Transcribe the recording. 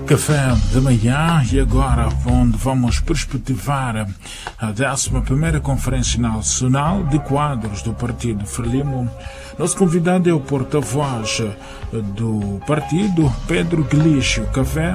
Café da manhã e agora onde vamos perspectivar a 11ª Conferência Nacional de Quadros do Partido Frelimo. Nosso convidado é o porta-voz do partido, Pedro Glício. Café